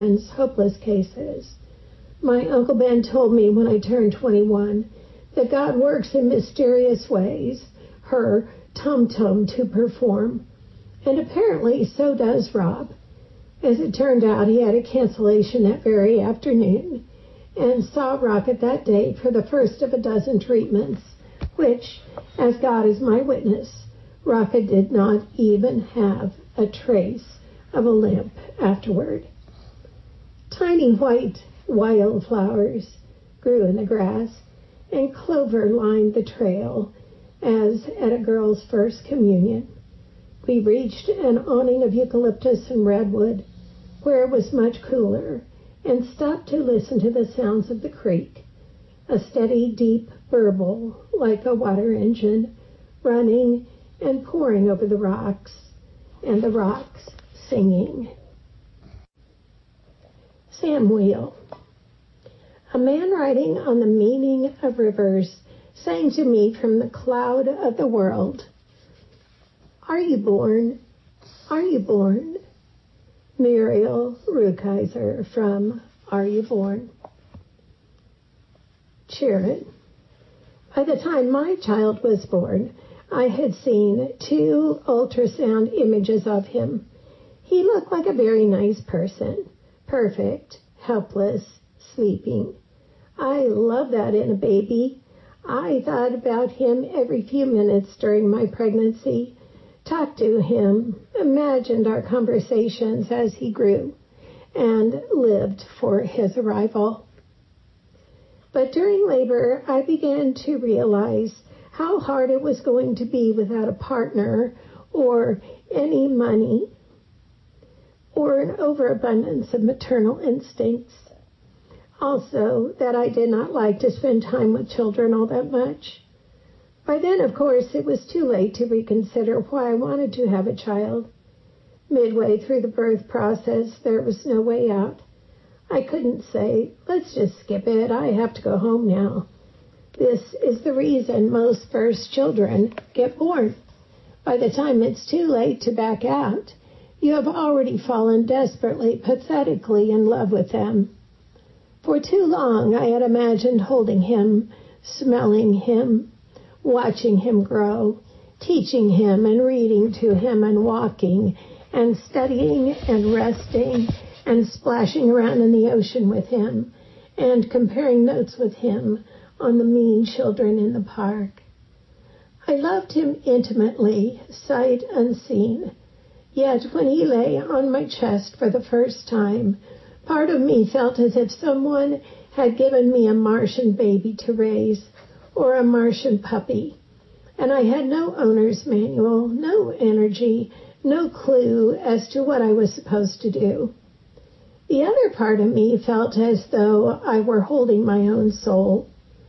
hopeless cases. My Uncle Ben told me when I turned 21 that God works in mysterious ways, her tum-tum to perform. And apparently so does Rob. As it turned out, he had a cancellation that very afternoon and saw Rocket that day for the first of a dozen treatments, which, as God is my witness, Rocket did not even have a trace of a limp afterward. Tiny white wildflowers grew in the grass, and clover lined the trail as at a girl's first communion. We reached an awning of eucalyptus and redwood, where it was much cooler, and stopped to listen to the sounds of the creek, a steady, deep burble like a water engine, running and pouring over the rocks, and the rocks singing. Sam Wheel. A man writing on the meaning of rivers sang to me from the cloud of the world, "Are you born? Are you born?" Muriel Rukeyser from Are You Born? Sharon. By the time my child was born, I had seen 2 ultrasound images of him. He looked like a very nice person, perfect, helpless, sleeping. I love that in a baby. I thought about him every few minutes during my pregnancy, talked to him, imagined our conversations as he grew, and lived for his arrival. But during labor, I began to realize how hard it was going to be without a partner or any money or an overabundance of maternal instincts. Also, that I did not like to spend time with children all that much. By then, of course, it was too late to reconsider why I wanted to have a child. Midway through the birth process, there was no way out. I couldn't say, let's just skip it, I have to go home now. This is the reason most first children get born. By the time it's too late to back out, you have already fallen desperately, pathetically in love with them. For too long, I had imagined holding him, smelling him, watching him grow, teaching him and reading to him and walking and studying and resting and splashing around in the ocean with him and comparing notes with him on the mean children in the park. I loved him intimately, sight unseen. Yet when he lay on my chest for the first time, part of me felt as if someone had given me a Martian baby to raise, or a Martian puppy, and I had no owner's manual, no energy, no clue as to what I was supposed to do. The other part of me felt as though I were holding my own soul.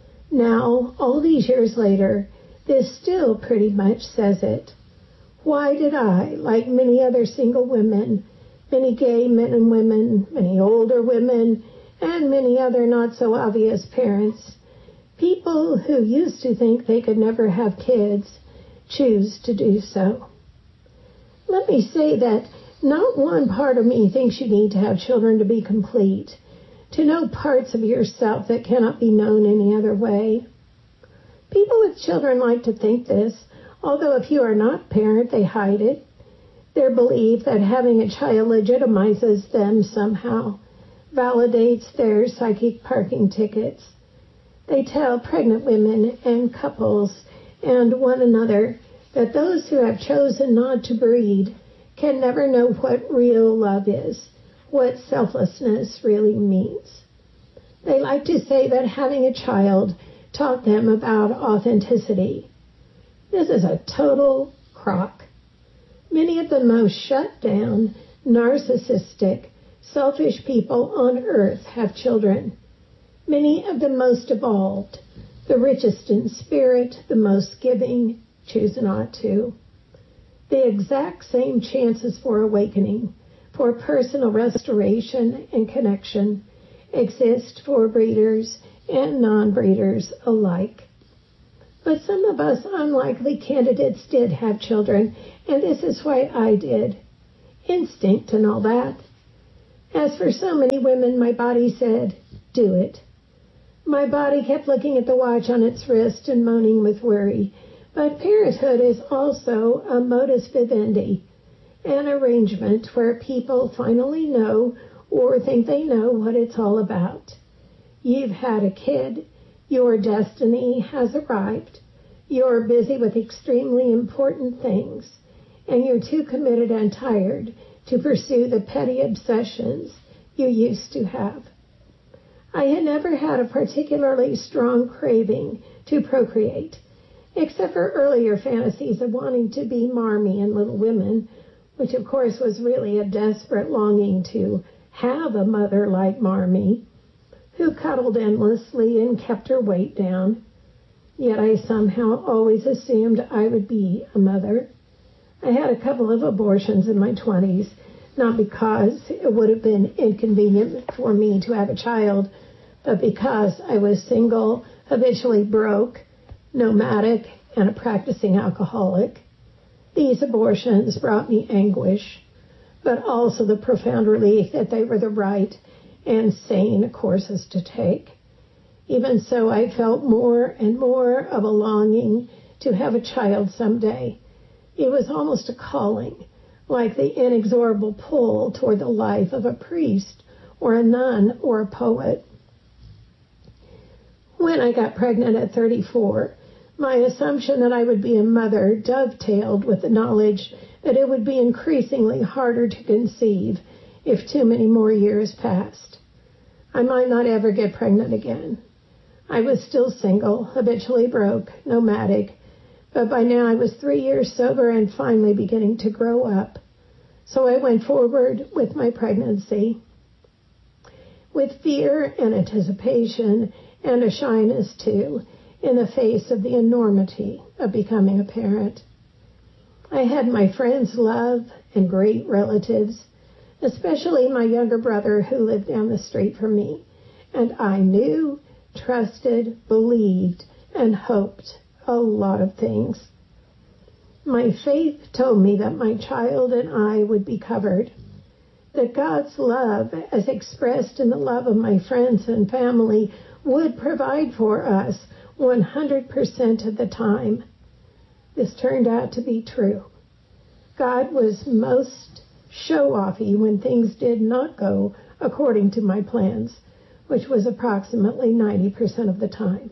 Now, all these years later, this still pretty much says it. Why did I, like many other single women, many gay men and women, many older women, and many other not-so-obvious parents, people who used to think they could never have kids, choose to do so? Let me say that not one part of me thinks you need to have children to be complete, to know parts of yourself that cannot be known any other way. People with children like to think this, although if you are not a parent, they hide it. Their belief that having a child legitimizes them somehow, validates their psychic parking tickets. They tell pregnant women and couples and one another that those who have chosen not to breed can never know what real love is, what selflessness really means. They like to say that having a child taught them about authenticity. This is a total crock. Many of the most shut down, narcissistic, selfish people on earth have children. Many of the most evolved, the richest in spirit, the most giving, choose not to. The exact same chances for awakening, for personal restoration and connection, exist for breeders and non-breeders alike. But some of us unlikely candidates did have children, and this is why I did. Instinct and all that. As for so many women, my body said, do it. My body kept looking at the watch on its wrist and moaning with worry. But parenthood is also a modus vivendi, an arrangement where people finally know or think they know what it's all about. You've had a kid. Your destiny has arrived. You're busy with extremely important things, and you're too committed and tired to pursue the petty obsessions you used to have. I had never had a particularly strong craving to procreate, except for earlier fantasies of wanting to be Marmee in Little Women, which of course was really a desperate longing to have a mother like Marmee, who cuddled endlessly and kept her weight down. Yet I somehow always assumed I would be a mother. I had a couple of abortions in my 20s, not because it would have been inconvenient for me to have a child, but because I was single, habitually broke, nomadic, and a practicing alcoholic. These abortions brought me anguish, but also the profound relief that they were the right and sane courses to take. Even so, I felt more and more of a longing to have a child someday. It was almost a calling, like the inexorable pull toward the life of a priest or a nun or a poet. When I got pregnant at 34, my assumption that I would be a mother dovetailed with the knowledge that it would be increasingly harder to conceive if too many more years passed. I might not ever get pregnant again. I was still single, habitually broke, nomadic, but by now I was 3 years sober and finally beginning to grow up. So I went forward with my pregnancy, with fear and anticipation and a shyness too, in the face of the enormity of becoming a parent. I had my friends' love and great relatives, especially my younger brother who lived down the street from me, and I knew, trusted, believed, and hoped a lot of things. My faith told me that my child and I would be covered, that God's love, as expressed in the love of my friends and family, would provide for us 100% of the time. This turned out to be true. God was most show-offy when things did not go according to my plans, which was approximately 90% of the time.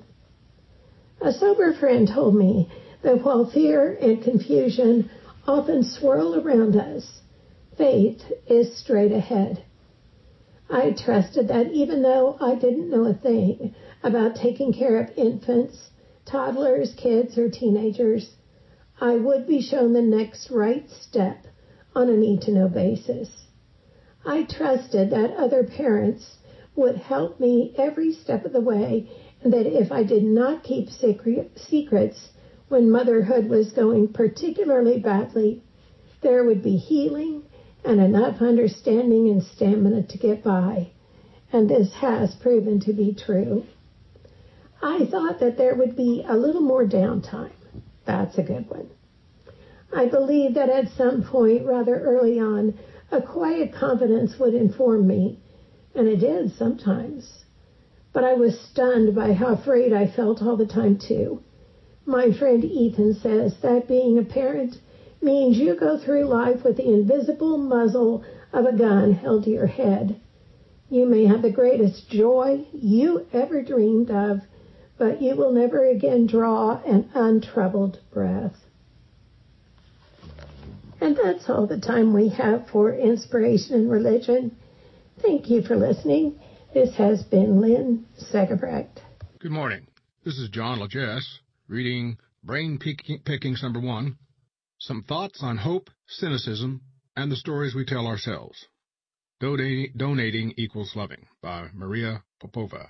A sober friend told me that while fear and confusion often swirl around us, faith is straight ahead. I trusted that even though I didn't know a thing about taking care of infants, toddlers, kids, or teenagers, I would be shown the next right step on a need-to-know basis. I trusted that other parents would help me every step of the way, and that if I did not keep secrets when motherhood was going particularly badly, there would be healing and enough understanding and stamina to get by. And this has proven to be true. I thought that there would be a little more downtime. That's a good one. I believed that at some point rather early on, a quiet confidence would inform me, and it did sometimes. But I was stunned by how afraid I felt all the time, too. My friend Ethan says that being a parent means you go through life with the invisible muzzle of a gun held to your head. You may have the greatest joy you ever dreamed of, but you will never again draw an untroubled breath. And that's all the time we have for Inspiration and Religion. Thank you for listening. This has been Lynn Segebrecht. Good morning. This is John Legess reading Brain Pickings number 1, Some Thoughts on Hope, Cynicism, and the Stories We Tell Ourselves. Donating Equals Loving by Maria Popova.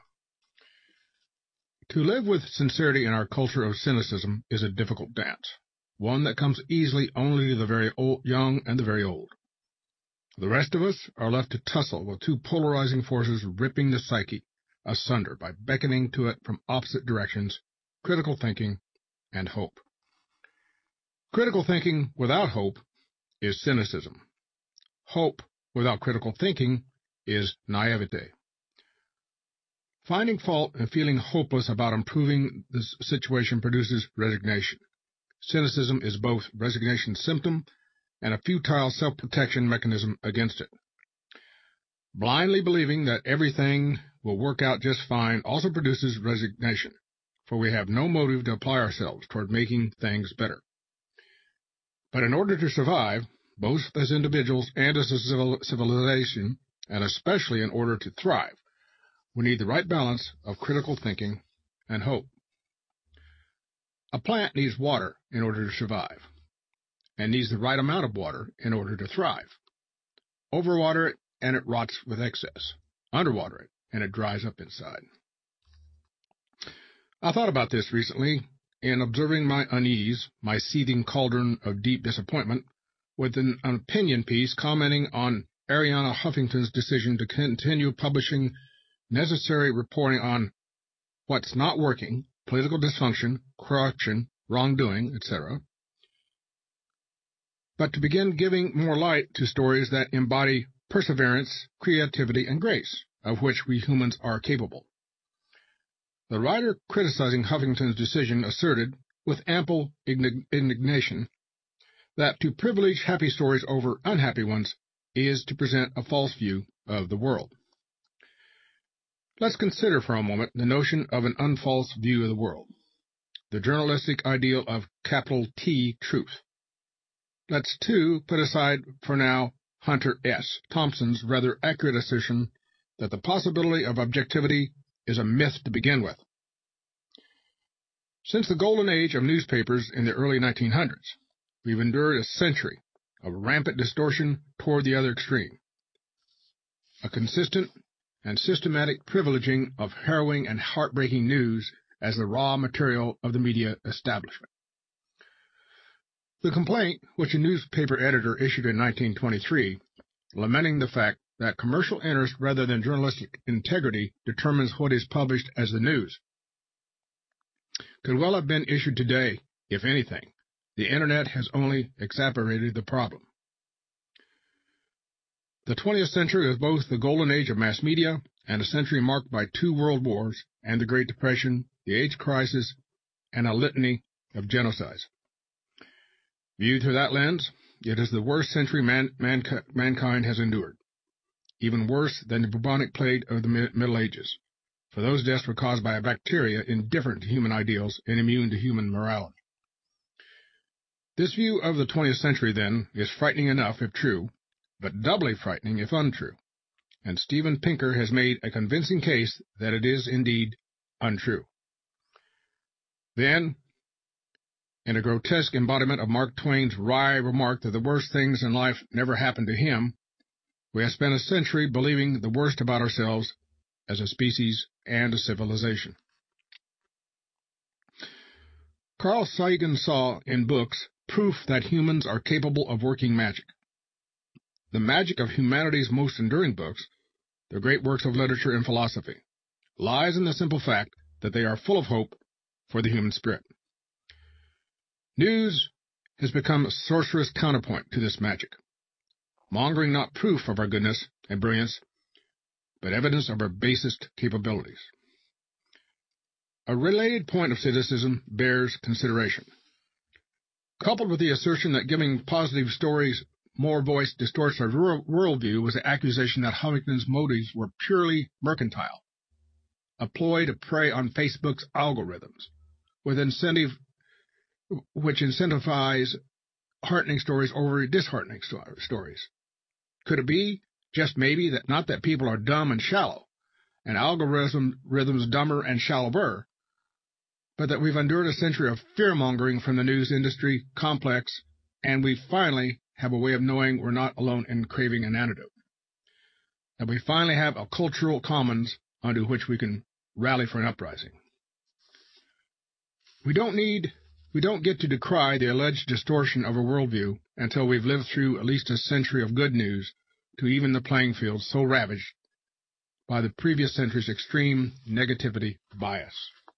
To live with sincerity in our culture of cynicism is a difficult dance, one that comes easily only to the very young and the very old. The rest of us are left to tussle with two polarizing forces ripping the psyche asunder by beckoning to it from opposite directions, critical thinking and hope. Critical thinking without hope is cynicism. Hope without critical thinking is naivete. Finding fault and feeling hopeless about improving the situation produces resignation. Cynicism is both resignation's symptom and a futile self-protection mechanism against it. Blindly believing that everything will work out just fine also produces resignation, for we have no motive to apply ourselves toward making things better. But in order to survive, both as individuals and as a civilization, and especially in order to thrive, we need the right balance of critical thinking and hope. A plant needs water in order to survive, and needs the right amount of water in order to thrive. Overwater it, and it rots with excess. Underwater it, and it dries up inside. I thought about this recently in observing my unease, my seething cauldron of deep disappointment, with an opinion piece commenting on Arianna Huffington's decision to continue publishing necessary reporting on what's not working, political dysfunction, corruption, wrongdoing, etc., but to begin giving more light to stories that embody perseverance, creativity, and grace, of which we humans are capable. The writer criticizing Huffington's decision asserted, with ample indignation, that to privilege happy stories over unhappy ones is to present a false view of the world. Let's consider for a moment the notion of an unfalse view of the world, the journalistic ideal of capital T truth. Let's, too, put aside for now Hunter S. Thompson's rather accurate assertion that the possibility of objectivity is a myth to begin with. Since the golden age of newspapers in the early 1900s, we've endured a century of rampant distortion toward the other extreme, a consistent and systematic privileging of harrowing and heartbreaking news as the raw material of the media establishment. The complaint, which a newspaper editor issued in 1923, lamenting the fact that commercial interest rather than journalistic integrity determines what is published as the news, could well have been issued today. If anything, the Internet has only exacerbated the problem. The 20th century is both the golden age of mass media and a century marked by 2 world wars and the Great Depression, the AIDS crisis, and a litany of genocides. Viewed through that lens, it is the worst century mankind has endured, even worse than the bubonic plague of the Middle Ages, for those deaths were caused by a bacteria indifferent to human ideals and immune to human morality. This view of the 20th century, then, is frightening enough if true, but doubly frightening if untrue, and Steven Pinker has made a convincing case that it is indeed untrue. Then, in a grotesque embodiment of Mark Twain's wry remark that the worst things in life never happened to him, we have spent a century believing the worst about ourselves as a species and a civilization. Carl Sagan saw in books proof that humans are capable of working magic. The magic of humanity's most enduring books, the great works of literature and philosophy, lies in the simple fact that they are full of hope for the human spirit. News has become a sorcerous counterpoint to this magic, mongering not proof of our goodness and brilliance, but evidence of our basest capabilities. A related point of cynicism bears consideration. Coupled with the assertion that giving positive stories more voice distorts our worldview was the accusation that Huffington's motives were purely mercantile, a ploy to prey on Facebook's algorithms, which incentivize heartening stories over disheartening stories. Could it be, just maybe, that not that people are dumb and shallow, and algorithms dumber and shallower, but that we've endured a century of fear-mongering from the news industry complex, and we finally have a way of knowing we're not alone in craving an antidote, that we finally have a cultural commons onto which we can rally for an uprising. We don't get to decry the alleged distortion of our worldview until we've lived through at least a century of good news to even the playing field so ravaged by the previous century's extreme negativity bias.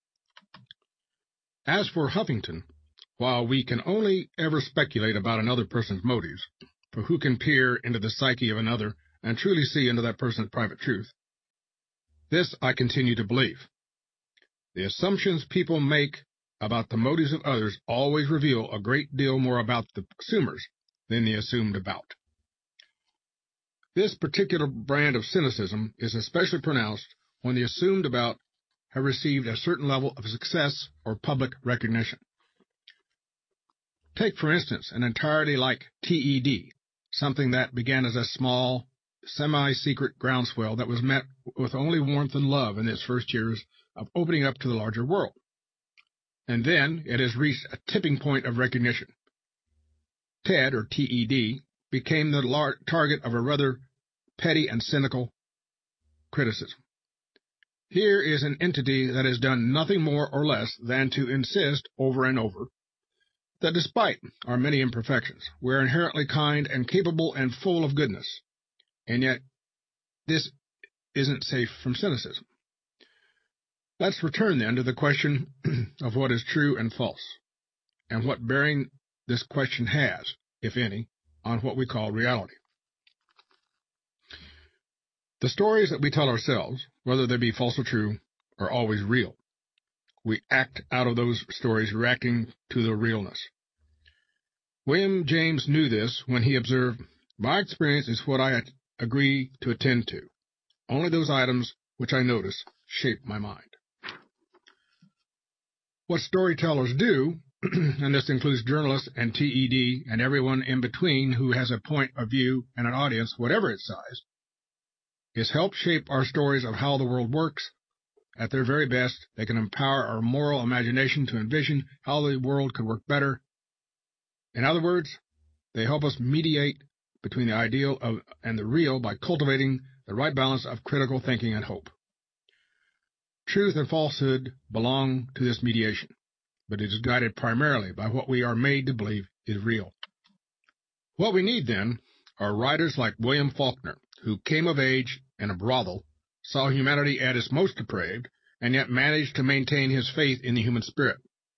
As for Huffington, while we can only ever speculate about another person's motives, for who can peer into the psyche of another and truly see into that person's private truth. This I continue to believe. The assumptions people make about the motives of others always reveal a great deal more about the assumers than the assumed about. This particular brand of cynicism is especially pronounced when the assumed about have received a certain level of success or public recognition. Take, for instance, an entirety like TED, something that began as a small, semi-secret groundswell that was met with only warmth and love in its first years of opening up to the larger world. And then it has reached a tipping point of recognition. TED, or TED, became the target of a rather petty and cynical criticism. Here is an entity that has done nothing more or less than to insist over and over that despite our many imperfections, we are inherently kind and capable and full of goodness, and yet this isn't safe from cynicism. Let's return then to the question of what is true and false, and what bearing this question has, if any, on what we call reality. The stories that we tell ourselves, whether they be false or true, are always real. We act out of those stories, reacting to the realness. William James knew this when he observed, "My experience is what I agree to attend to. Only those items which I notice shape my mind." What storytellers do, and this includes journalists and TED and everyone in between who has a point of view and an audience, whatever its size, is help shape our stories of how the world works. At their very best, they can empower our moral imagination to envision how the world could work better. In other words, they help us mediate between the ideal and the real by cultivating the right balance of critical thinking and hope. Truth and falsehood belong to this mediation, but it is guided primarily by what we are made to believe is real. What we need, then, are writers like William Faulkner, who came of age in a brothel, saw humanity at its most depraved, and yet managed to maintain his faith in the human spirit.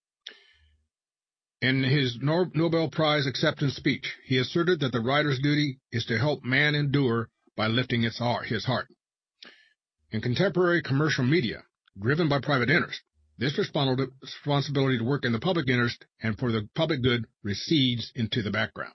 In his Nobel Prize acceptance speech, he asserted that the writer's duty is to help man endure by lifting his heart. In contemporary commercial media, driven by private interest, this responsibility to work in the public interest and for the public good recedes into the background.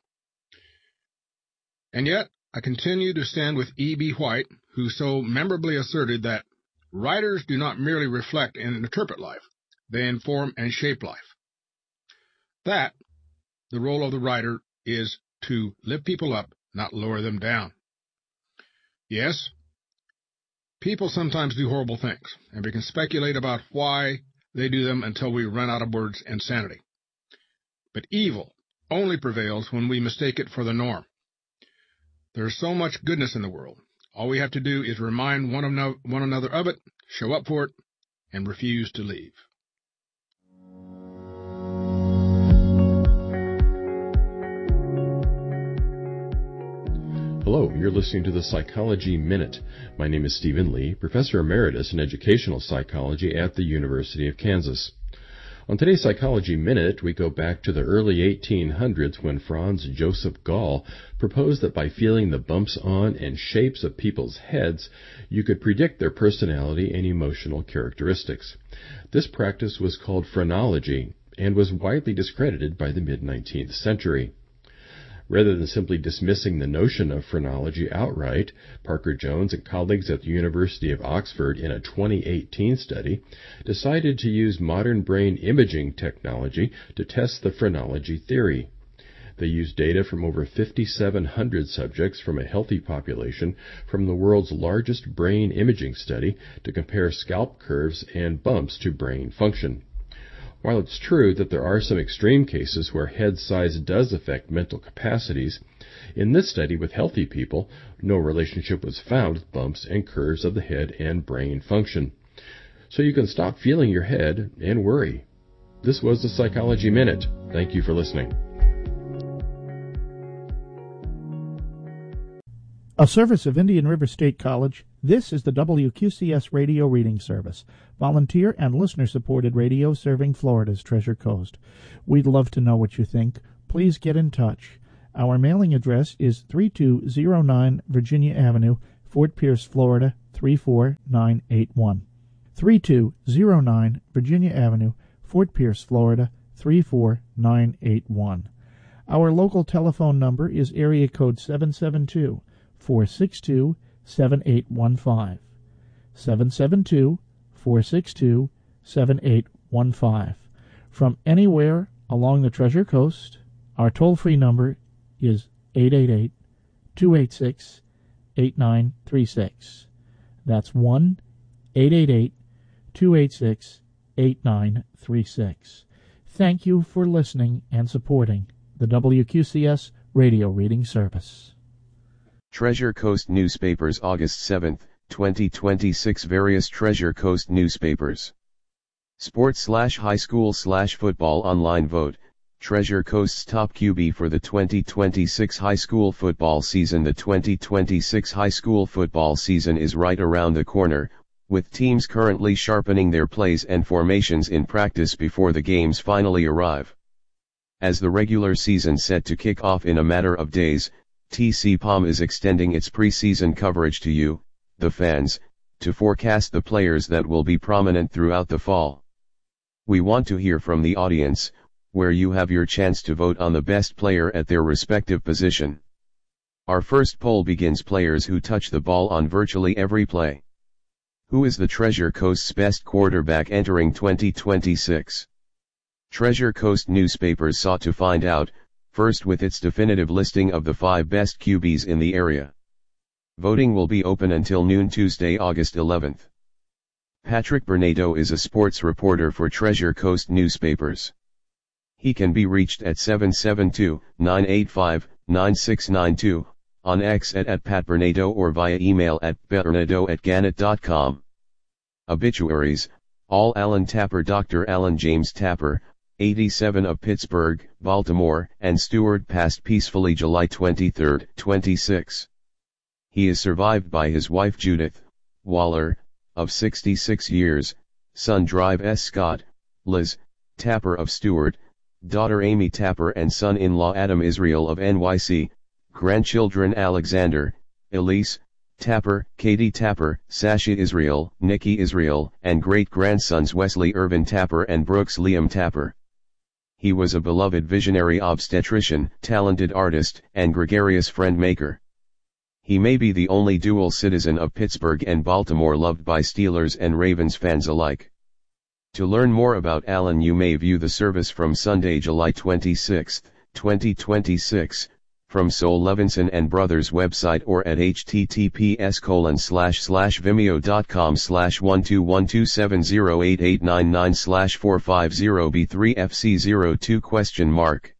And yet, I continue to stand with E.B. White, who so memorably asserted that writers do not merely reflect and interpret life, they inform and shape life. That, the role of the writer, is to lift people up, not lower them down. Yes, people sometimes do horrible things, and we can speculate about why they do them until we run out of words and sanity. But evil only prevails when we mistake it for the norm. There is so much goodness in the world. All we have to do is remind one another of it, show up for it, and refuse to leave. Hello, you're listening to the Psychology Minute. My name is Stephen Lee, Professor Emeritus in Educational Psychology at the University of Kansas. On today's Psychology Minute, we go back to the early 1800s when Franz Joseph Gall proposed that by feeling the bumps on and shapes of people's heads, you could predict their personality and emotional characteristics. This practice was called phrenology and was widely discredited by the mid-19th century. Rather than simply dismissing the notion of phrenology outright, Parker Jones and colleagues at the University of Oxford in a 2018 study decided to use modern brain imaging technology to test the phrenology theory. They used data from over 5,700 subjects from a healthy population from the world's largest brain imaging study to compare scalp curves and bumps to brain function. While it's true that there are some extreme cases where head size does affect mental capacities, in this study with healthy people, no relationship was found with bumps and curves of the head and brain function. So you can stop feeling your head and worry. This was the Psychology Minute. Thank you for listening. A service of Indian River State College, this is the WQCS Radio Reading Service, volunteer and listener-supported radio serving Florida's Treasure Coast. We'd love to know what you think. Please get in touch. Our mailing address is 3209 Virginia Avenue, Fort Pierce, Florida 34981. 3209 Virginia Avenue, Fort Pierce, Florida 34981. Our local telephone number is area code 772-462-7815. 772-462-7815. From anywhere along the Treasure Coast, our toll-free number is 888-286-8936. That's 1-888-286-8936. Thank you for listening and supporting the WQCS Radio Reading Service. Treasure Coast Newspapers, August 7, 2026. Various Treasure Coast newspapers. Sports/high school/football online vote. Treasure Coast's top QB for the 2026 high school football season. The 2026 high school football season is right around the corner, with teams currently sharpening their plays and formations in practice before the games finally arrive. As the regular season set to kick off in a matter of days, TCPOM is extending its preseason coverage to you, the fans, to forecast the players that will be prominent throughout the fall. We want to hear from the audience, where you have your chance to vote on the best player at their respective position. Our first poll begins players who touch the ball on virtually every play. Who is the Treasure Coast's best quarterback entering 2026? Treasure Coast newspapers sought to find out, first with its definitive listing of the 5 best QBs in the area. Voting will be open until noon Tuesday, August 11th. Patrick Bernardo is a sports reporter for Treasure Coast newspapers. He can be reached at 772-985-9692, on X at @PatBernardo or via email at bernardo@gannett.com. Obituaries: All Alan Tapper. Dr. Alan James Tapper, 87 of Pittsburgh, Baltimore, and Stewart, passed peacefully July 23, 26. He is survived by his wife Judith Waller, of 66 years, son Drive S. Scott, Liz Tapper of Stewart, daughter Amy Tapper and son-in-law Adam Israel of NYC, grandchildren Alexander, Elise Tapper, Katie Tapper, Sasha Israel, Nikki Israel, and great-grandsons Wesley Irvin Tapper and Brooks Liam Tapper. He was a beloved visionary obstetrician, talented artist, and gregarious friend-maker. He may be the only dual citizen of Pittsburgh and Baltimore loved by Steelers and Ravens fans alike. To learn more about Alan, you may view the service from Sunday, July 26, 2026, from Sol Levinson and Brothers website or at https://vimeo.com/12127088999/450B3FC02 ?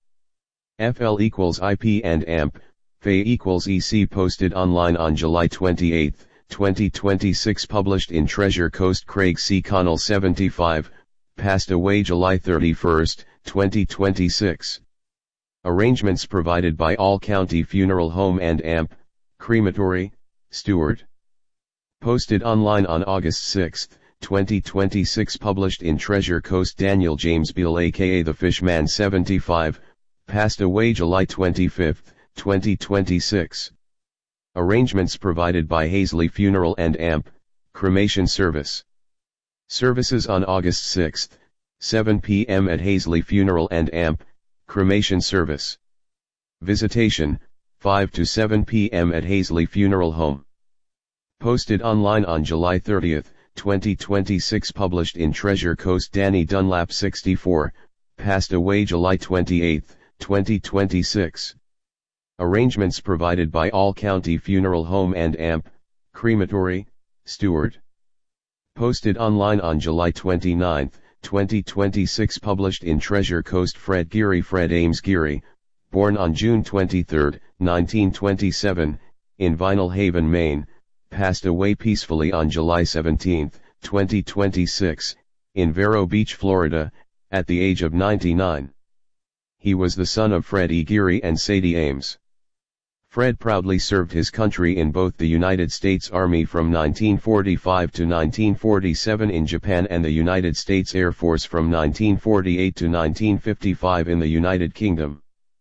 FL equals IP and AMP, FE equals EC. Posted online on July 28, 2026. Published in Treasure Coast. Craig C. Connell, 75, passed away July 31, 2026. Arrangements provided by All County Funeral Home and AMP, Crematory, Stewart. Posted online on August 6, 2026. Published in Treasure Coast. Daniel James Beal, aka The Fishman, 75, passed away July 25, 2026. Arrangements provided by Hazley Funeral and AMP, Cremation Service. Services on August 6, 7 p.m. at Hazley Funeral and AMP, Cremation Service. Visitation, 5 to 7 p.m. at Hazley Funeral Home. Posted online on July 30, 2026. Published in Treasure Coast. Danny Dunlap, 64, passed away July 28, 2026. Arrangements provided by All County Funeral Home and AMP, Crematory, Stewart. Posted online on July 29, 2026. Published in Treasure Coast. Fred Geary, Fred Ames Geary, born on June 23, 1927, in Vinyl Haven, Maine, passed away peacefully on July 17, 2026, in Vero Beach, Florida, at the age of 99. He was the son of Fred E. Geary and Sadie Ames. Fred proudly served his country in both the United States Army from 1945 to 1947 in Japan and the United States Air Force from 1948 to 1955 in the United Kingdom.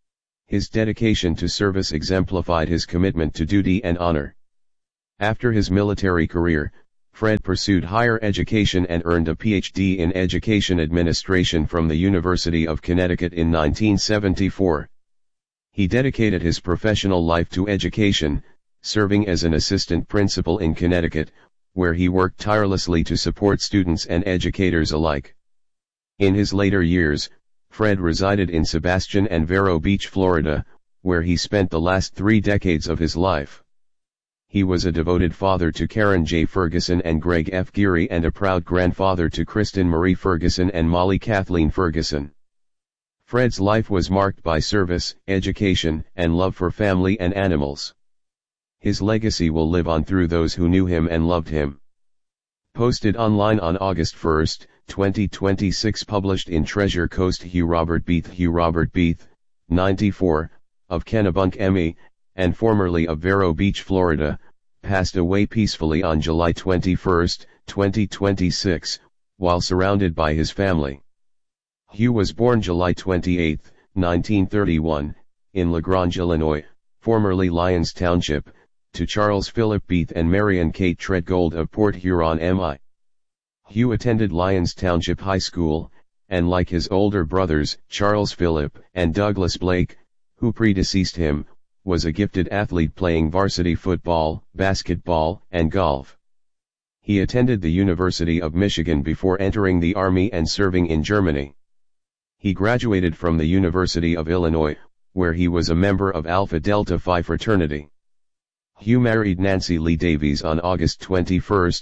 His dedication to service exemplified his commitment to duty and honor. After his military career, Fred pursued higher education and earned a Ph.D. in Education Administration from the University of Connecticut in 1974. He dedicated his professional life to education, serving as an assistant principal in Connecticut, where he worked tirelessly to support students and educators alike. In his later years, Fred resided in Sebastian and Vero Beach, Florida, where he spent the last 3 decades of his life. He was a devoted father to Karen J. Ferguson and Greg F. Geary and a proud grandfather to Kristen Marie Ferguson and Molly Kathleen Ferguson. Fred's life was marked by service, education, and love for family and animals. His legacy will live on through those who knew him and loved him. Posted online on August 1, 2026, published in Treasure Coast. Hugh Robert Beath, 94, of Kennebunk, ME, and formerly of Vero Beach, Florida, passed away peacefully on July 21, 2026, while surrounded by his family. Hugh was born July 28, 1931, in LaGrange, Illinois, formerly Lyons Township, to Charles Philip Beath and Marion Kate Treadgold of Port Huron, MI. Hugh attended Lyons Township High School, and like his older brothers, Charles Philip and Douglas Blake, who predeceased him, was a gifted athlete playing varsity football, basketball, and golf. He attended the University of Michigan before entering the Army and serving in Germany. He graduated from the University of Illinois, where he was a member of Alpha Delta Phi fraternity. Hugh married Nancy Lee Davies on August 21,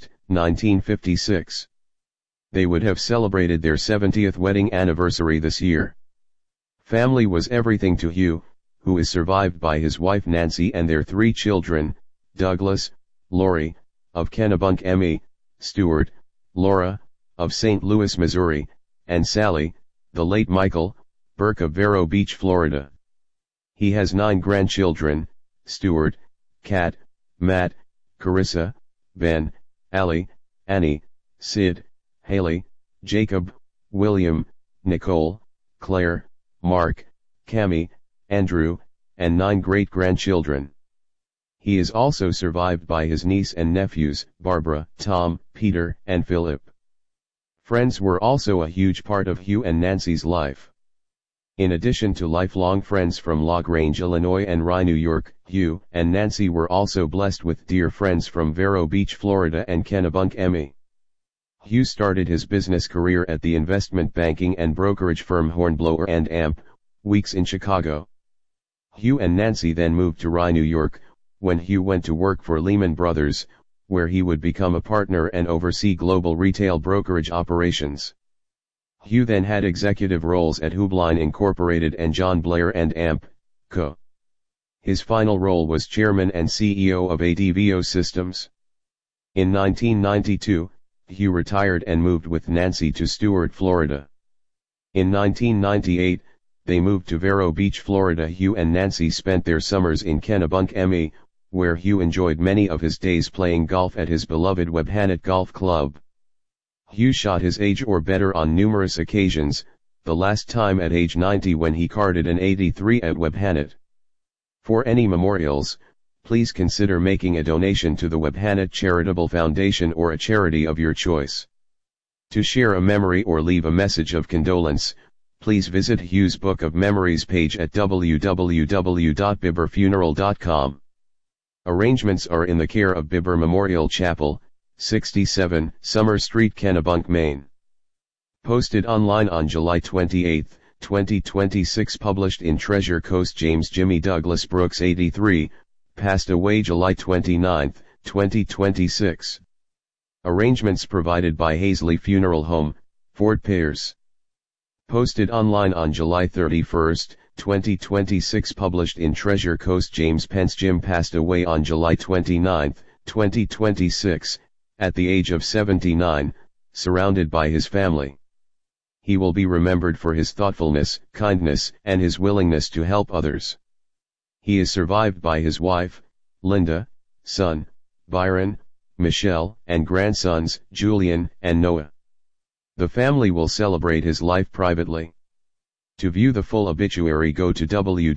1956. They would have celebrated their 70th wedding anniversary this year. Family was everything to Hugh, who is survived by his wife Nancy and their 3 children, Douglas, Lori, of Kennebunk, ME, Stuart, Laura, of St. Louis, Missouri, and Sally, the late Michael, Burke of Vero Beach, Florida. He has 9 grandchildren: Stuart, Kat, Matt, Carissa, Ben, Allie, Annie, Sid, Haley, Jacob, William, Nicole, Claire, Mark, Cammie, Andrew, and 9 great-grandchildren. He is also survived by his niece and nephews, Barbara, Tom, Peter, and Philip. Friends were also a huge part of Hugh and Nancy's life. In addition to lifelong friends from LaGrange, Illinois and Rye, New York, Hugh and Nancy were also blessed with dear friends from Vero Beach, Florida and Kennebunk, ME. Hugh started his business career at the investment banking and brokerage firm Hornblower and Amp, Weeks in Chicago. Hugh and Nancy then moved to Rye, New York, when Hugh went to work for Lehman Brothers, where he would become a partner and oversee global retail brokerage operations. Hugh then had executive roles at Hubline Incorporated and John Blair and Amp, Co. His final role was chairman and CEO of ADVO Systems. In 1992, Hugh retired and moved with Nancy to Stuart, Florida. In 1998, they moved to Vero Beach, Florida. Hugh and Nancy spent their summers in Kennebunk, ME, where Hugh enjoyed many of his days playing golf at his beloved Webhanet Golf Club. Hugh shot his age or better on numerous occasions, the last time at age 90 when he carded an 83 at Webhanet. For any memorials, please consider making a donation to the Webhanet Charitable Foundation or a charity of your choice. To share a memory or leave a message of condolence, please visit Hugh's Book of Memories page at www.bibberfuneral.com. Arrangements are in the care of Bibber Memorial Chapel, 67 Summer Street, Kennebunk, Maine. Posted online on July 28, 2026. Published in Treasure Coast. James Jimmy Douglas Brooks, 83, passed away July 29, 2026. Arrangements provided by Hazley Funeral Home, Fort Pierce. Posted online on July 31, 2026. Published in Treasure Coast. James Pence Jim passed away on July 29, 2026, at the age of 79, surrounded by his family. He will be remembered for his thoughtfulness, kindness, and his willingness to help others. He is survived by his wife, Linda, son, Byron, Michelle, and grandsons, Julian and Noah. The family will celebrate his life privately. To view the full obituary, go to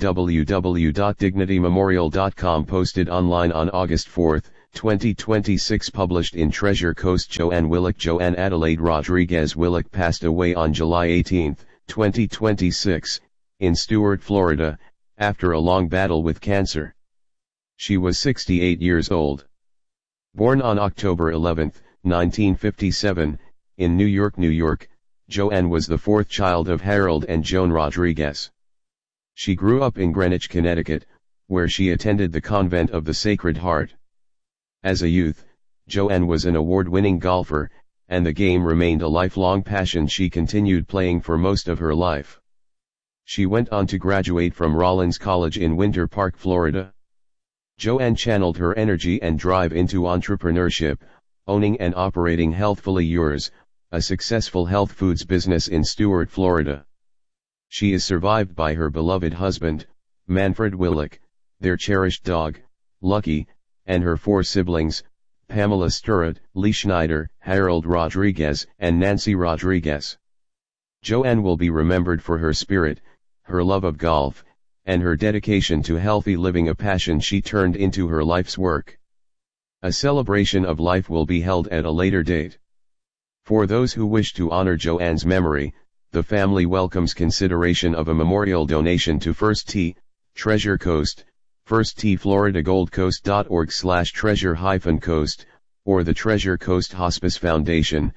www.dignitymemorial.com. Posted online on August 4, 2026. Published in Treasure Coast. Joanne Willock. Joanne Adelaide Rodriguez Willock passed away on July 18, 2026, in Stuart, Florida, after a long battle with cancer. She was 68 years old. Born on October 11, 1957, in New York, New York, Joanne was the fourth child of Harold and Joan Rodriguez. She grew up in Greenwich, Connecticut, where she attended the Convent of the Sacred Heart. As a youth, Joanne was an award-winning golfer, and the game remained a lifelong passion she continued playing for most of her life. She went on to graduate from Rollins College in Winter Park, Florida. Joanne channeled her energy and drive into entrepreneurship, owning and operating Healthfully Yours, a successful health foods business in Stuart, Florida. She is survived by her beloved husband, Manfred Willock, their cherished dog, Lucky, and her four siblings, Pamela Sturrett, Lee Schneider, Harold Rodriguez, and Nancy Rodriguez. Joanne will be remembered for her spirit, her love of golf, and her dedication to healthy living, a passion she turned into her life's work. A celebration of life will be held at a later date. For those who wish to honor Joanne's memory, the family welcomes consideration of a memorial donation to First Tee, Treasure Coast, First Tee Florida, goldcoast.org/treasure-coast, or the Treasure Coast Hospice Foundation,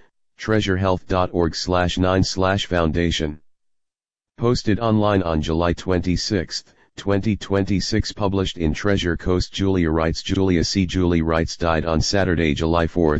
treasurehealth.org/9/foundation. Posted online on July 26, 2026. Published in Treasure Coast. Julia writes. Julia C. Julie writes died on Saturday, July 4,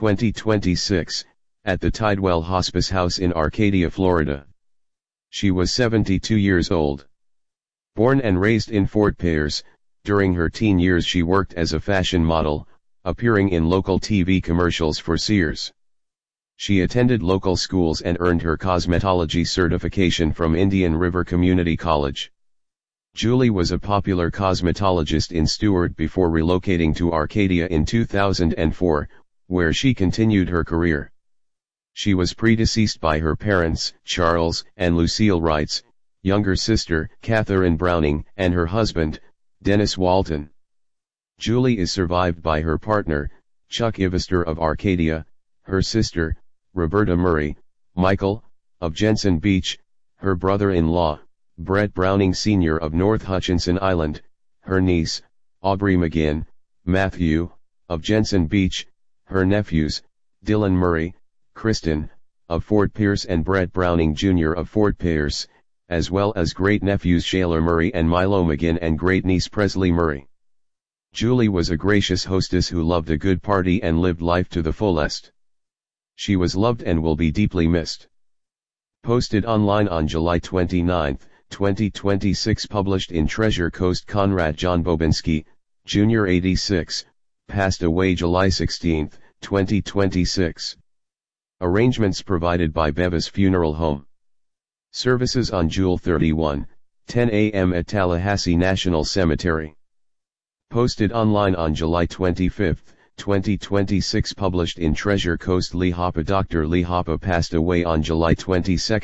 2026, at the Tidewell Hospice House in Arcadia, Florida. She was 72 years old. Born and raised in Fort Pierce, during her teen years she worked as a fashion model, appearing in local TV commercials for Sears. She attended local schools and earned her cosmetology certification from Indian River Community College. Julie was a popular cosmetologist in Stuart before relocating to Arcadia in 2004, where she continued her career. She was predeceased by her parents, Charles and Lucille Wrights, younger sister, Catherine Browning, and her husband, Dennis Walton. Julie is survived by her partner, Chuck Ivester of Arcadia, her sister, Roberta Murray, Michael, of Jensen Beach, her brother-in-law, Brett Browning Sr. of North Hutchinson Island, her niece, Aubrey McGinn, Matthew, of Jensen Beach, her nephews, Dylan Murray, Kristen, of Fort Pierce, and Brett Browning Jr. of Fort Pierce, as well as great-nephews Shaler Murray and Milo McGinn and great-niece Presley Murray. Julie was a gracious hostess who loved a good party and lived life to the fullest. She was loved and will be deeply missed. Posted online on July 29, 2026. Published in Treasure Coast. Conrad John Bobinski, Jr. 86, passed away July 16, 2026. Arrangements provided by Bevis Funeral Home. Services on June 31, 10 a.m. at Tallahassee National Cemetery. Posted online on July 25, 2026. Published in Treasure Coast. Lee Hoppe. Dr. Lee Hoppe passed away on July 22,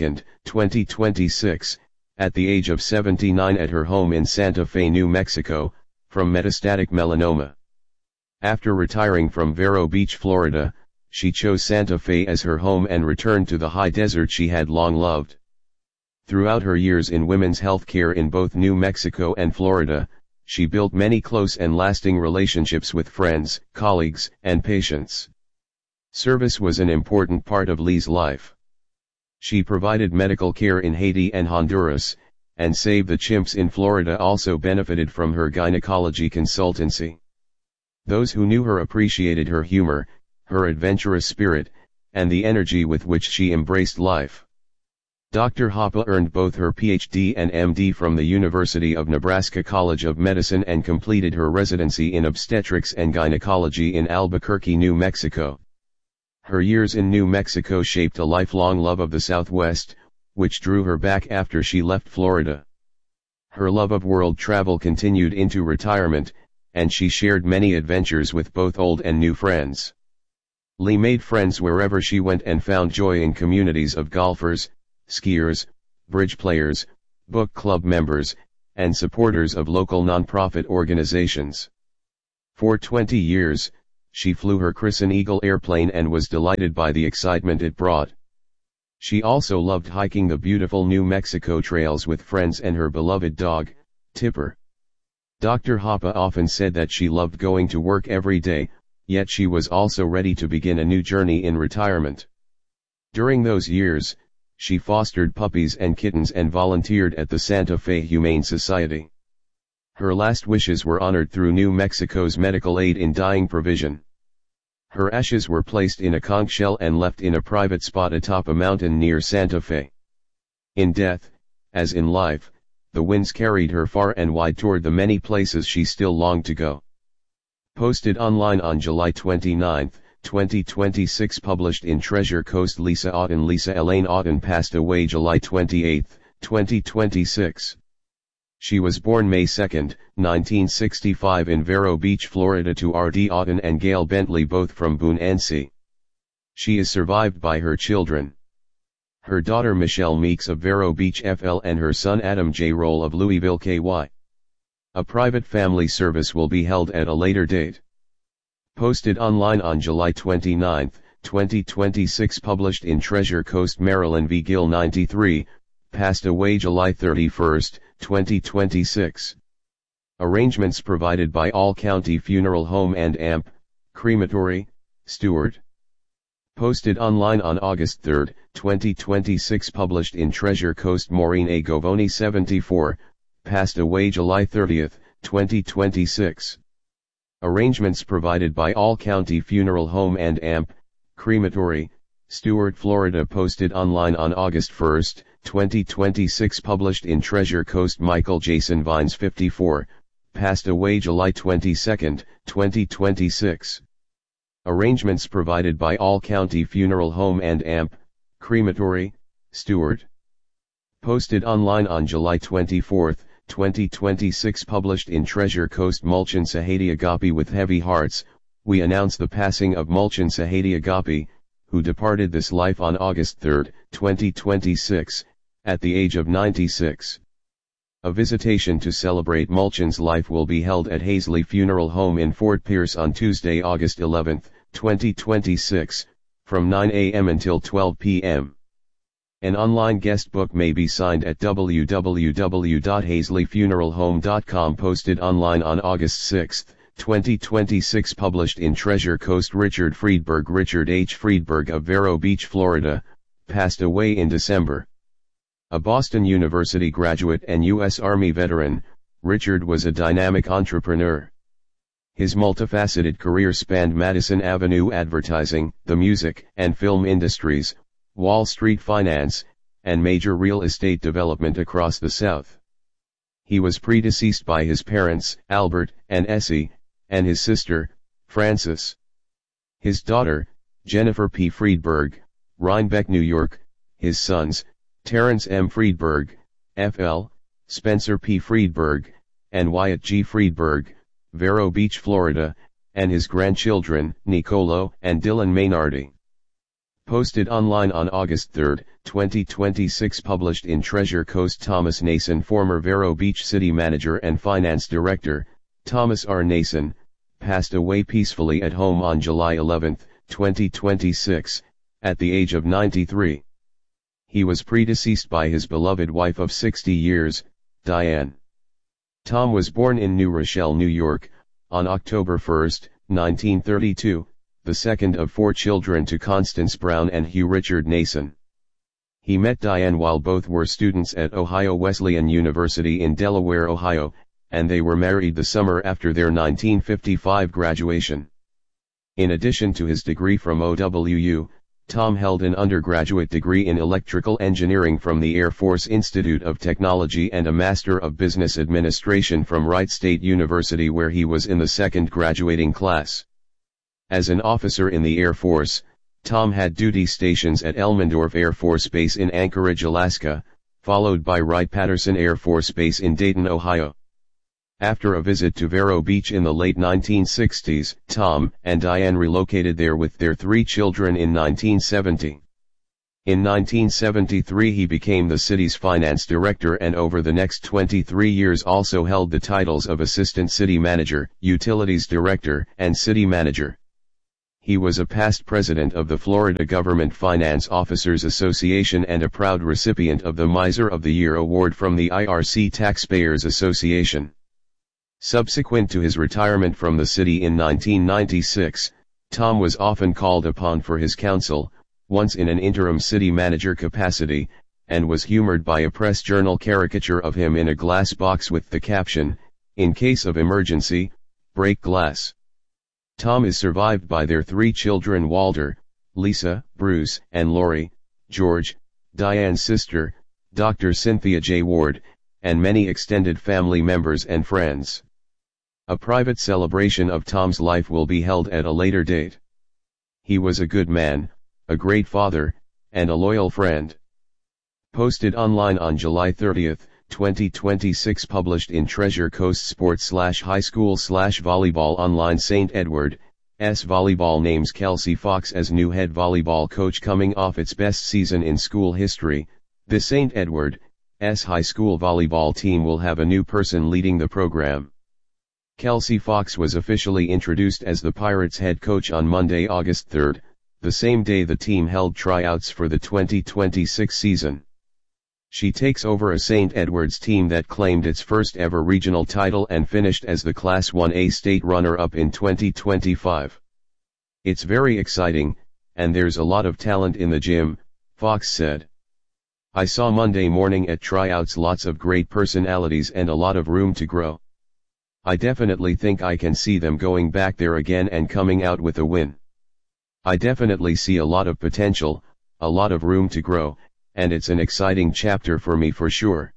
2026, at the age of 79 at her home in Santa Fe, New Mexico, from metastatic melanoma. After retiring from Vero Beach, Florida, she chose Santa Fe as her home and returned to the high desert she had long loved. Throughout her years in women's health care in both New Mexico and Florida, she built many close and lasting relationships with friends, colleagues, and patients. Service was an important part of Lee's life. She provided medical care in Haiti and Honduras, and Save the Chimps in Florida also benefited from her gynecology consultancy. Those who knew her appreciated her humor, her adventurous spirit, and the energy with which she embraced life. Dr. Hoppe earned both her PhD and MD from the University of Nebraska College of Medicine and completed her residency in obstetrics and gynecology in Albuquerque, New Mexico. Her years in New Mexico shaped a lifelong love of the Southwest, which drew her back after she left Florida. Her love of world travel continued into retirement, and she shared many adventures with both old and new friends. Lee made friends wherever she went and found joy in communities of golfers, skiers, bridge players, book club members, and supporters of local nonprofit organizations. For 20 years, she flew her Crescent Eagle airplane and was delighted by the excitement it brought. She also loved hiking the beautiful New Mexico trails with friends and her beloved dog, Tipper. Dr. Hoppe often said that she loved going to work every day, yet she was also ready to begin a new journey in retirement. During those years, she fostered puppies and kittens and volunteered at the Santa Fe Humane Society. Her last wishes were honored through New Mexico's medical aid in dying provision. Her ashes were placed in a conch shell and left in a private spot atop a mountain near Santa Fe. In death, as in life, the winds carried her far and wide toward the many places she still longed to go. Posted online on July 29, 2026. Published in Treasure Coast. Lisa Otten. Lisa Elaine Otten passed away July 28, 2026. She was born May 2, 1965 in Vero Beach, Florida to R.D. Otten and Gail Bentley, both from Boone, NC. She is survived by her children. Her daughter Michelle Meeks of Vero Beach, FL, and her son Adam J. Roll of Louisville, KY. A private family service will be held at a later date. Posted online on July 29, 2026. Published in Treasure Coast. Marilyn V. Gill 93, passed away July 31, 2026. Arrangements provided by All County Funeral Home and AMP, Crematory, Stewart. Posted online on August 3, 2026. Published in Treasure Coast. Maureen A. Govoni 74, passed away July 30, 2026. Arrangements provided by All County Funeral Home and AMP, Crematory, Stewart, Florida. Posted online on August 1, 2026. Published in Treasure Coast. Michael Jason Vines 54, passed away July 22, 2026. Arrangements provided by All County Funeral Home and AMP, Crematory, Stewart. Posted online on July 24, 2026. Published in Treasure Coast. Mulchan Sahadi Agapi. With heavy hearts, we announce the passing of Mulchan Sahadi Agapi, who departed this life on August 3, 2026, at the age of 96. A visitation to celebrate Mulchan's life will be held at Hazley Funeral Home in Fort Pierce on Tuesday, August 11, 2026, from 9 a.m. until 12 p.m. An online guest book may be signed at www.hazleyfuneralhome.com. Posted online on August 6, 2026. Published in Treasure Coast. Richard Friedberg. Richard H. Friedberg of Vero Beach, Florida, passed away in December. A Boston University graduate and U.S. Army veteran, Richard was a dynamic entrepreneur. His multifaceted career spanned Madison Avenue advertising, the music and film industries, Wall Street finance, and major real estate development across the South. He was predeceased by his parents, Albert and Essie, and his sister, Frances. His daughter, Jennifer P. Friedberg, Rhinebeck, New York, his sons, Terrence M. Friedberg, F.L., Spencer P. Friedberg, and Wyatt G. Friedberg, Vero Beach, Florida, and his grandchildren, Nicolo and Dylan Maynardi. Posted online on August 3, 2026. Published in Treasure Coast. Thomas Nason. Former Vero Beach City Manager and Finance Director, Thomas R. Nason, passed away peacefully at home on July 11, 2026, at the age of 93. He was predeceased by his beloved wife of 60 years, Diane. Tom was born in New Rochelle, New York, on October 1, 1932, the second of 4 children to Constance Brown and Hugh Richard Nason. He met Diane while both were students at Ohio Wesleyan University in Delaware, Ohio, and they were married the summer after their 1955 graduation. In addition to his degree from OWU, Tom held an undergraduate degree in electrical engineering from the Air Force Institute of Technology and a Master of Business Administration from Wright State University, where he was in the second graduating class. As an officer in the Air Force, Tom had duty stations at Elmendorf Air Force Base in Anchorage, Alaska, followed by Wright-Patterson Air Force Base in Dayton, Ohio. After a visit to Vero Beach in the late 1960s, Tom and Diane relocated there with their 3 children in 1970. In 1973 he became the city's finance director and over the next 23 years also held the titles of assistant city manager, utilities director, and city manager. He was a past president of the Florida Government Finance Officers Association and a proud recipient of the Miser of the Year award from the IRC Taxpayers Association. Subsequent to his retirement from the city in 1996, Tom was often called upon for his counsel, once in an interim city manager capacity, and was humored by a press journal caricature of him in a glass box with the caption, "In case of emergency, break glass." Tom is survived by their 3 children Walter, Lisa, Bruce, and Lori, George, Diane's sister, Dr. Cynthia J. Ward, and many extended family members and friends. A private celebration of Tom's life will be held at a later date. He was a good man, a great father, and a loyal friend. Posted online on July 30, 2026. Published in Treasure Coast Sports /High School /Volleyball Online. St. Edward's volleyball names Kelsey Fox as new head volleyball coach. Coming off its best season in school history, the St. Edward's high school volleyball team will have a new person leading the program. Kelsey Fox was officially introduced as the Pirates head coach on Monday, August 3, the same day the team held tryouts for the 2026 season. She takes over a St. Edward's team that claimed its first ever regional title and finished as the Class 1A state runner-up in 2025. "It's very exciting, and there's a lot of talent in the gym," Fox said. "I saw Monday morning at tryouts lots of great personalities and a lot of room to grow. I definitely think I can see them going back there again and coming out with a win. I definitely see a lot of potential, a lot of room to grow, and it's an exciting chapter for me for sure."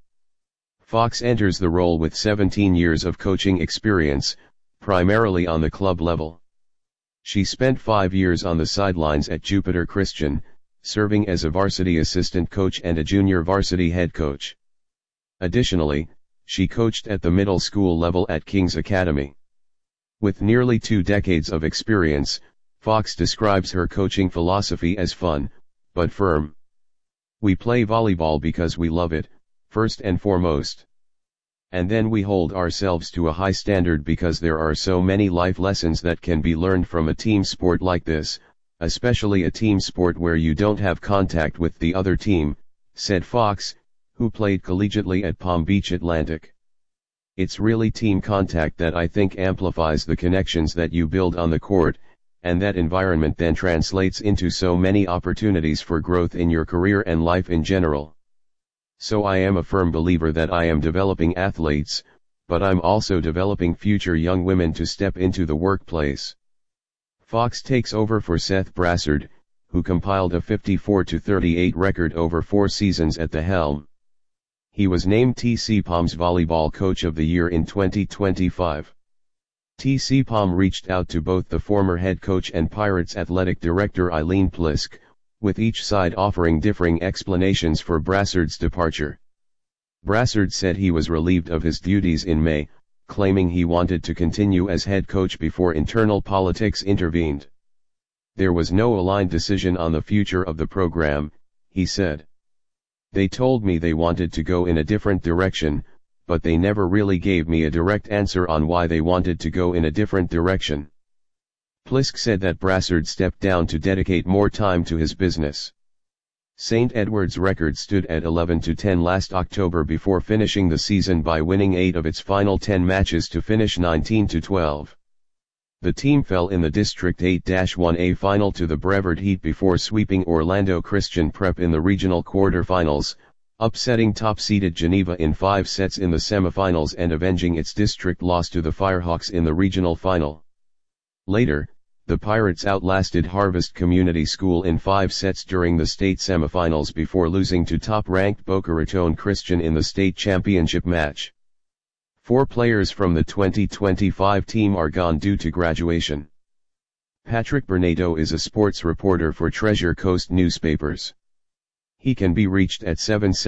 Fox enters the role with 17 years of coaching experience, primarily on the club level. She spent 5 years on the sidelines at Jupiter Christian, serving as a varsity assistant coach and a junior varsity head coach. Additionally, she coached at the middle school level at King's Academy. With nearly 2 decades of experience, Fox describes her coaching philosophy as fun, but firm. "We play volleyball because we love it, first and foremost. And then we hold ourselves to a high standard because there are so many life lessons that can be learned from a team sport like this, especially a team sport where you don't have contact with the other team," said Fox, who played collegiately at Palm Beach Atlantic. "It's really team contact that I think amplifies the connections that you build on the court, and that environment then translates into so many opportunities for growth in your career and life in general. So I am a firm believer that I am developing athletes, but I'm also developing future young women to step into the workplace." Fox takes over for Seth Brassard, who compiled a 54-38 record over 4 seasons at the helm. He was named TC Palm's Volleyball Coach of the Year in 2025. TC Palm reached out to both the former head coach and Pirates athletic director Eileen Plisk, with each side offering differing explanations for Brassard's departure. Brassard said he was relieved of his duties in May, claiming he wanted to continue as head coach before internal politics intervened. "There was no aligned decision on the future of the program," he said. "They told me they wanted to go in a different direction, but they never really gave me a direct answer on why they wanted to go in a different direction." Plisk said that Brassard stepped down to dedicate more time to his business. St. Edward's record stood at 11-10 last October before finishing the season by winning 8 of its final 10 matches to finish 19-12. The team fell in the District 8-1A final to the Brevard Heat before sweeping Orlando Christian Prep in the regional quarterfinals, upsetting top-seeded Geneva in 5 sets in the semifinals and avenging its district loss to the Firehawks in the regional final. Later, the Pirates outlasted Harvest Community School in 5 sets during the state semifinals before losing to top-ranked Boca Raton Christian in the state championship match. 4 players from the 2025 team are gone due to graduation. Patrick Bernardo is a sports reporter for Treasure Coast newspapers. He can be reached at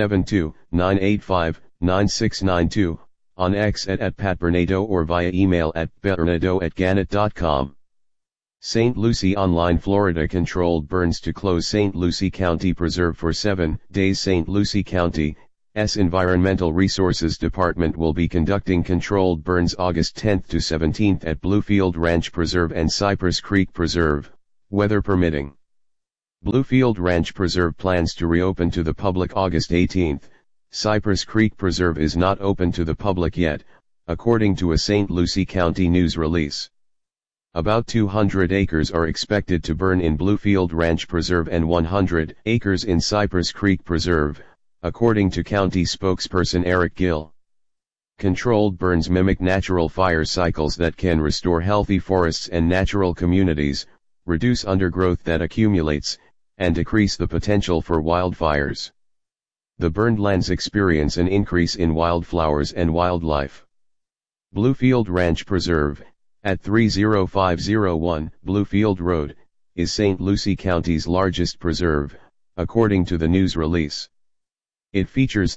772-985-9692, on X at @PatBernardo or via email at bernardo@gannett.com. St. Lucie Online Florida controlled burns to close St. Lucie County Preserve for 7 days. St. Lucie County's Environmental Resources Department will be conducting controlled burns August 10th to 17th at Bluefield Ranch Preserve and Cypress Creek Preserve, weather permitting. Bluefield Ranch Preserve plans to reopen to the public August 18th. Cypress Creek Preserve is not open to the public yet, according to a St. Lucie County news release. About 200 acres are expected to burn in Bluefield Ranch Preserve and 100 acres in Cypress Creek Preserve, according to county spokesperson Eric Gill. Controlled burns mimic natural fire cycles that can restore healthy forests and natural communities, reduce undergrowth that accumulates, and decrease the potential for wildfires. The burned lands experience an increase in wildflowers and wildlife. Bluefield Ranch Preserve, at 30501 Bluefield Road, is St. Lucie County's largest preserve, according to the news release. It features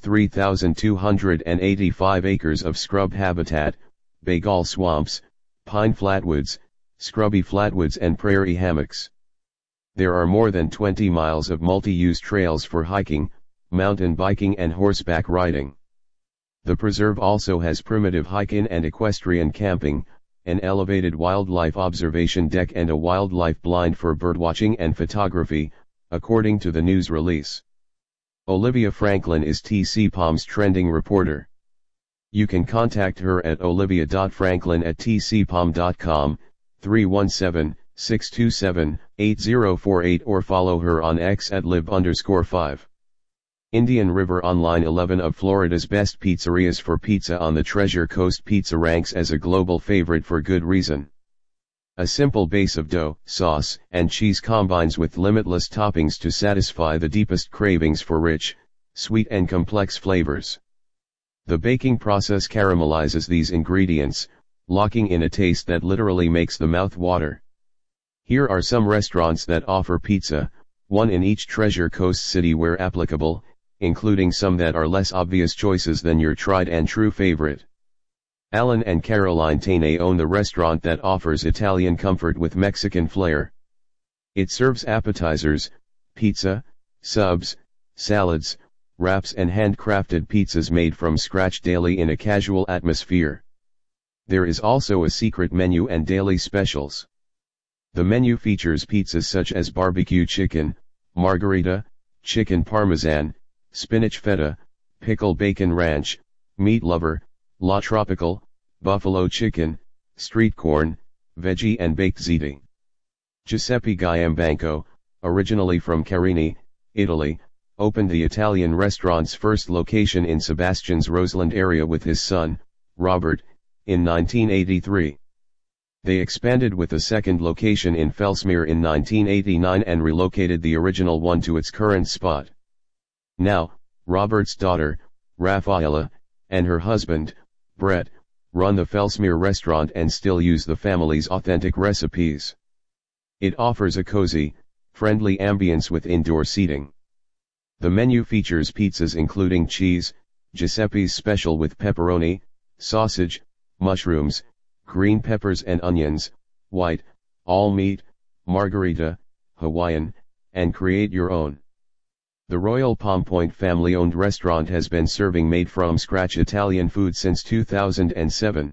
3,285 acres of scrub habitat, bagel swamps, pine flatwoods, scrubby flatwoods and prairie hammocks. There are more than 20 miles of multi-use trails for hiking, mountain biking and horseback riding. The preserve also has primitive hiking and equestrian camping, an elevated wildlife observation deck and a wildlife blind for birdwatching and photography, according to the news release. Olivia Franklin is TCPOM's trending reporter. You can contact her at olivia.franklin@tcpom.com, 317-627-8048 or follow her on X at lib_5. Indian River Online 11 of Florida's best pizzerias for pizza on the Treasure Coast Pizza ranks as a global favorite for good reason. A simple base of dough, sauce, and cheese combines with limitless toppings to satisfy the deepest cravings for rich, sweet and complex flavors. The baking process caramelizes these ingredients, locking in a taste that literally makes the mouth water. Here are some restaurants that offer pizza, one in each Treasure Coast city where applicable, including some that are less obvious choices than your tried and true favorite. Alan and Caroline Taney own the restaurant that offers Italian comfort with Mexican flair. It serves appetizers, pizza, subs, salads, wraps and handcrafted pizzas made from scratch daily in a casual atmosphere. There is also a secret menu and daily specials. The menu features pizzas such as barbecue chicken, margherita, chicken parmesan, spinach feta, pickle bacon ranch, meat lover, La Tropical, buffalo chicken, street corn, veggie and baked ziti. Giuseppe Giambanco, originally from Carini, Italy, opened the Italian restaurant's first location in Sebastian's Roseland area with his son, Robert, in 1983. They expanded with a second location in Fellsmere in 1989 and relocated the original one to its current spot. Now, Robert's daughter, Raffaella, and her husband, Brett, run the Fellsmere restaurant and still use the family's authentic recipes. It offers a cozy, friendly ambience with indoor seating. The menu features pizzas including cheese, Giuseppe's special with pepperoni, sausage, mushrooms, green peppers and onions, white, all meat, margherita, Hawaiian, and create your own. The Royal Palm Point family-owned restaurant has been serving made-from-scratch Italian food since 2007.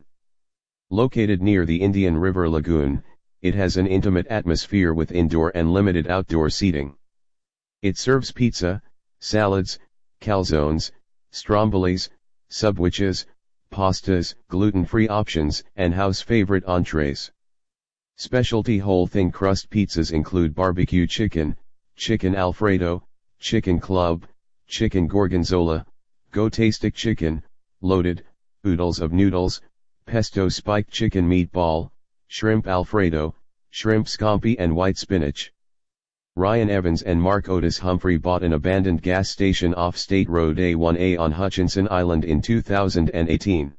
Located near the Indian River Lagoon, it has an intimate atmosphere with indoor and limited outdoor seating. It serves pizza, salads, calzones, strombolis, subwiches, pastas, gluten-free options, and house-favorite entrees. Specialty whole thin crust pizzas include barbecue chicken, chicken Alfredo, chicken club, chicken gorgonzola, go-tastic chicken, loaded, oodles of noodles, pesto spiked chicken meatball, shrimp Alfredo, shrimp scampi and white spinach. Ryan Evans and Mark Otis Humphrey bought an abandoned gas station off State Road A1A on Hutchinson Island in 2018.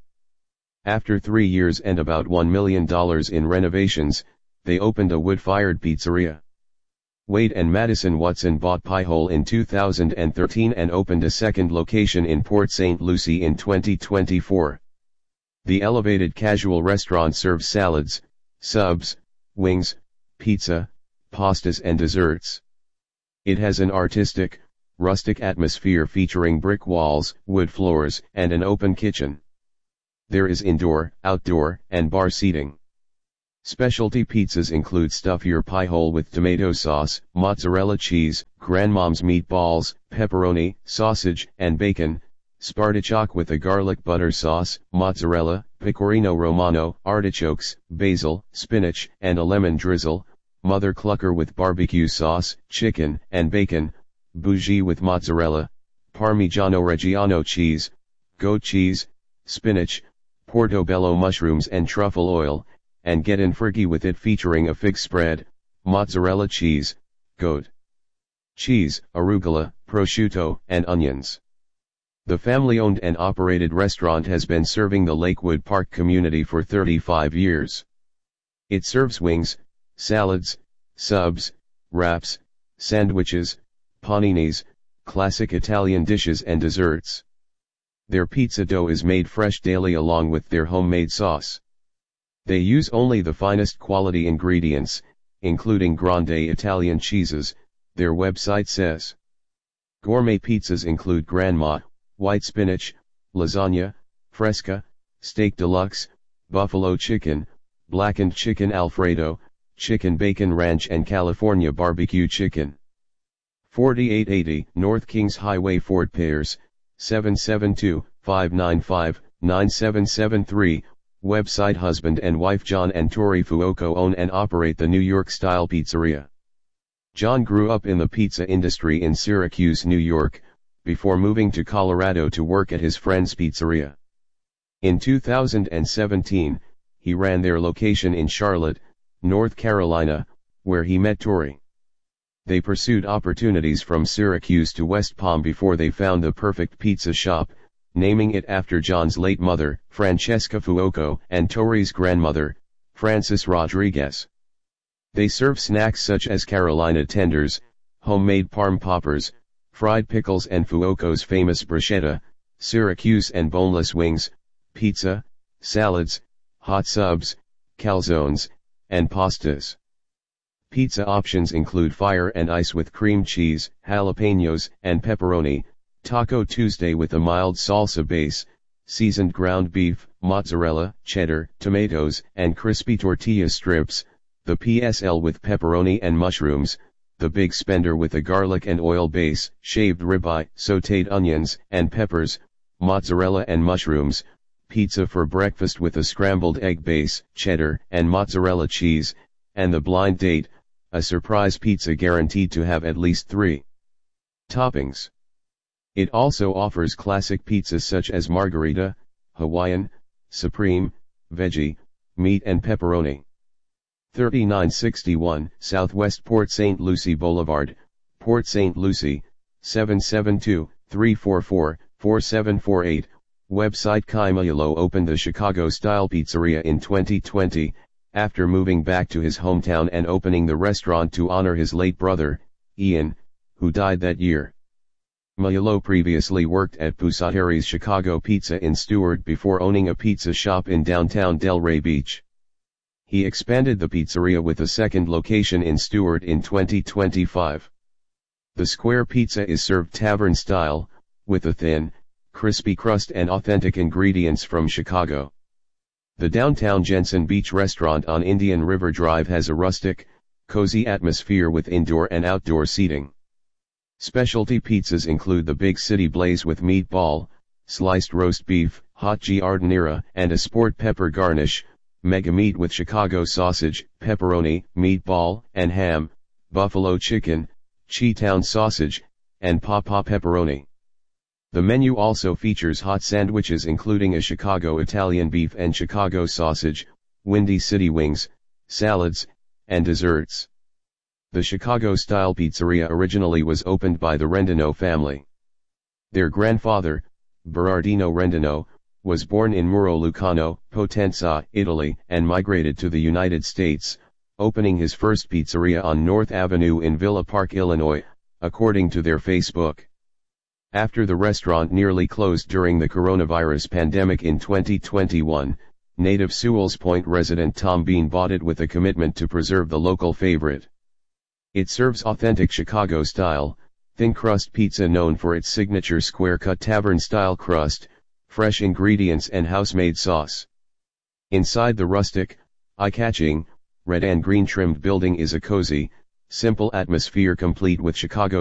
After 3 years and about $1 million in renovations, they opened a wood-fired pizzeria. Wade and Madison Watson bought Piehole in 2013 and opened a second location in Port St. Lucie in 2024. The elevated casual restaurant serves salads, subs, wings, pizza, pastas and desserts. It has an artistic, rustic atmosphere featuring brick walls, wood floors, and an open kitchen. There is indoor, outdoor, and bar seating. Specialty pizzas include stuff your pie hole with tomato sauce, mozzarella cheese, grandmom's meatballs, pepperoni, sausage, and bacon, spartiacque with a garlic butter sauce, mozzarella, pecorino romano, artichokes, basil, spinach, and a lemon drizzle, mother clucker with barbecue sauce, chicken, and bacon, bougie with mozzarella, parmigiano reggiano cheese, goat cheese, spinach, portobello mushrooms and truffle oil, and get in friggy with it featuring a fig spread, mozzarella cheese, goat cheese, arugula, prosciutto, and onions. The family-owned and operated restaurant has been serving the Lakewood Park community for 35 years. It serves wings, salads, subs, wraps, sandwiches, paninis, classic Italian dishes and desserts. Their pizza dough is made fresh daily along with their homemade sauce. They use only the finest quality ingredients, including grande Italian cheeses, their website says. Gourmet pizzas include grandma, white spinach, lasagna, fresca, steak deluxe, buffalo chicken, blackened chicken alfredo, chicken bacon ranch and California barbecue chicken. 4880 North Kings Highway, Fort Pierce, 772-595-9773. Website. Husband and wife John and Tori Fuoco own and operate the New York-style pizzeria. John grew up in the pizza industry in Syracuse, New York, before moving to Colorado to work at his friend's pizzeria. In 2017, he ran their location in Charlotte, North Carolina, where he met Tori. They pursued opportunities from Syracuse to West Palm before they found the perfect pizza shop, naming it after John's late mother, Francesca Fuoco, and Tori's grandmother, Frances Rodriguez. They serve snacks such as Carolina tenders, homemade parm poppers, fried pickles and Fuoco's famous bruschetta, Syracuse and boneless wings, pizza, salads, hot subs, calzones, and pastas. Pizza options include fire and ice with cream cheese, jalapenos, and pepperoni, Taco Tuesday with a mild salsa base, seasoned ground beef, mozzarella, cheddar, tomatoes, and crispy tortilla strips, the PSL with pepperoni and mushrooms, the Big Spender with a garlic and oil base, shaved ribeye, sautéed onions and peppers, mozzarella and mushrooms, pizza for breakfast with a scrambled egg base, cheddar and mozzarella cheese, and the Blind Date, a surprise pizza guaranteed to have at least 3 toppings. It also offers classic pizzas such as margherita, Hawaiian, supreme, veggie, meat and pepperoni. 3961 Southwest Port St. Lucie Boulevard, Port St. Lucie, 772-344-4748. Website. Kai Mayalo opened the Chicago-style pizzeria in 2020, after moving back to his hometown and opening the restaurant to honor his late brother, Ian, who died that year. Mayalo previously worked at Pusateri's Chicago Pizza in Stewart before owning a pizza shop in downtown Delray Beach. He expanded the pizzeria with a second location in Stewart in 2025. The square pizza is served tavern style, with a thin, crispy crust and authentic ingredients from Chicago. The downtown Jensen Beach restaurant on Indian River Drive has a rustic, cozy atmosphere with indoor and outdoor seating. Specialty pizzas include the Big City Blaze with meatball, sliced roast beef, hot giardiniera, and a sport pepper garnish, Mega Meat with Chicago sausage, pepperoni, meatball, and ham, buffalo chicken, Chi-Town sausage, and Papa pepperoni. The menu also features hot sandwiches including a Chicago Italian beef and Chicago sausage, Windy City wings, salads, and desserts. The Chicago-style pizzeria originally was opened by the Rendino family. Their grandfather, Berardino Rendino, was born in Muro Lucano, Potenza, Italy, and migrated to the United States, opening his first pizzeria on North Avenue in Villa Park, Illinois, according to their Facebook. After the restaurant nearly closed during the coronavirus pandemic in 2021, native Sewell's Point resident Tom Bean bought it with a commitment to preserve the local favorite. It serves authentic Chicago-style, thin-crust pizza known for its signature square-cut tavern-style crust, fresh ingredients and house-made sauce. Inside the rustic, eye-catching, red and green trimmed building is a cozy, simple atmosphere complete with Chicago